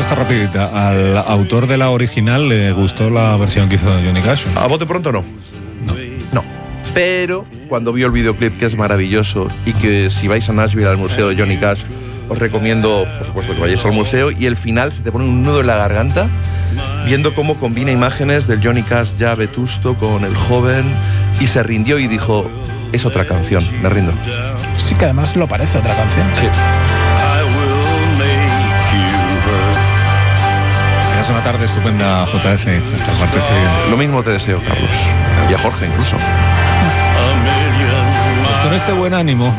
respuesta rapidita. ¿Al autor de la original le gustó la versión que hizo Johnny Cash? A bote pronto no. No. Pero cuando vio el videoclip, que es maravilloso, y que si vais a Nashville al museo de Johnny Cash, os recomiendo, por supuesto, que vayáis al museo, y el final se te pone un nudo en la garganta viendo cómo combina imágenes del Johnny Cash ya vetusto con el joven, y se rindió y dijo, es otra canción, me rindo. Sí, que además lo parece otra canción. Sí. Es una tarde estupenda, JF, estas martes que vienen. Lo mismo te deseo, Carlos, y a Jorge incluso. Pues con este buen ánimo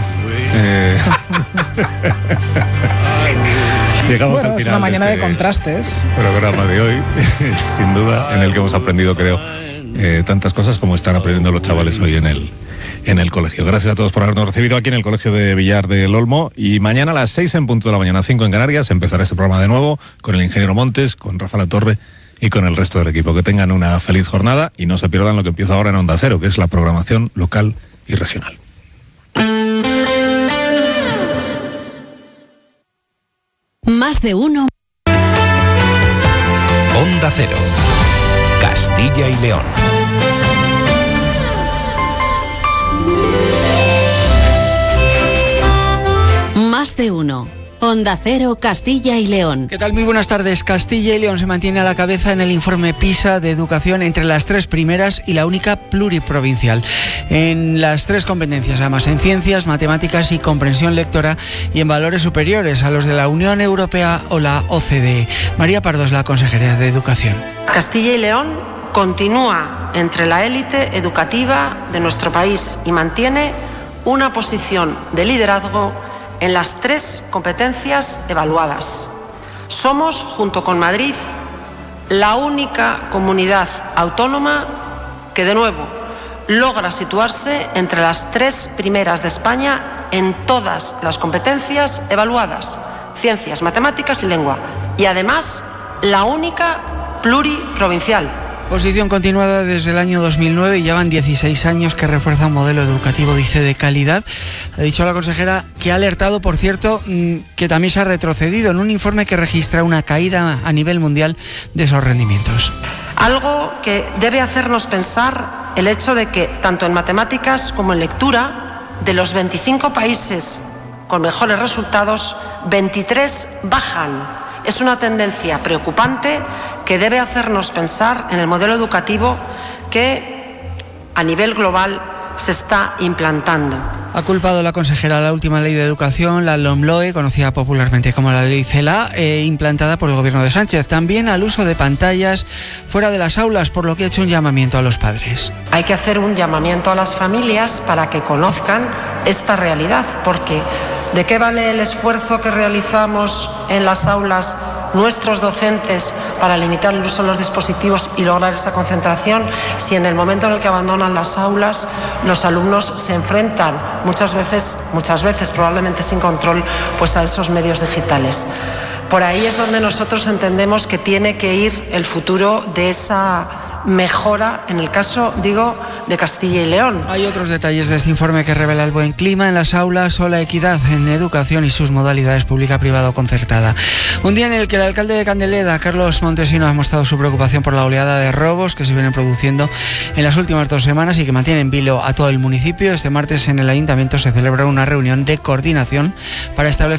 llegamos al final. Es una mañana de contrastes. Programa de hoy, sin duda, en el que hemos aprendido, creo, tantas cosas como están aprendiendo los chavales hoy en el colegio. Gracias a todos por habernos recibido aquí en el Colegio de Villar del Olmo, y mañana a las 6 en punto de la mañana, 5 en Canarias, empezará este programa de nuevo con el ingeniero Montes, con Rafa La Torre y con el resto del equipo. Que tengan una feliz jornada y no se pierdan lo que empieza ahora en Onda Cero, que es la programación local y regional. Más de uno. Onda Cero, Castilla y León. Más de uno. Onda Cero, Castilla y León. ¿Qué tal? Muy buenas tardes. Castilla y León se mantiene a la cabeza en el informe PISA de educación entre las 3 primeras y la única pluriprovincial. En las 3 competencias, además, en ciencias, matemáticas y comprensión lectora, y en valores superiores a los de la Unión Europea o la OCDE. María Pardo es la consejera de Educación. Castilla y León continúa entre la élite educativa de nuestro país y mantiene una posición de liderazgo en las 3 competencias evaluadas. Somos, junto con Madrid, la única comunidad autónoma que, de nuevo, logra situarse entre las 3 primeras de España en todas las competencias evaluadas: ciencias, matemáticas y lengua. Y además, la única pluriprovincial. Posición continuada desde el año 2009 y ya van 16 años que refuerza un modelo educativo, dice, de calidad. Ha dicho la consejera que ha alertado, por cierto, que también se ha retrocedido en un informe que registra una caída a nivel mundial de esos rendimientos. Algo que debe hacernos pensar el hecho de que, tanto en matemáticas como en lectura, de los 25 países con mejores resultados, 23 bajan. Es una tendencia preocupante que debe hacernos pensar en el modelo educativo que a nivel global se está implantando. Ha culpado la consejera la última ley de educación, la LOMLOE, conocida popularmente como la ley CELA, implantada por el gobierno de Sánchez. También al uso de pantallas fuera de las aulas, por lo que ha hecho un llamamiento a los padres. Hay que hacer un llamamiento a las familias para que conozcan esta realidad, porque ¿de qué vale el esfuerzo que realizamos en las aulas nuestros docentes para limitar el uso de los dispositivos y lograr esa concentración si en el momento en el que abandonan las aulas los alumnos se enfrentan muchas veces probablemente sin control, pues a esos medios digitales? Por ahí es donde nosotros entendemos que tiene que ir el futuro de esa mejora, en el caso, digo, de Castilla y León. Hay otros detalles de este informe que revela el buen clima en las aulas o la equidad en educación y sus modalidades pública, privada o concertada. Un día en el que el alcalde de Candeleda, Carlos Montesino, ha mostrado su preocupación por la oleada de robos que se vienen produciendo en las últimas 2 semanas y que mantienen en vilo a todo el municipio. Este martes en el ayuntamiento se celebra una reunión de coordinación para establecer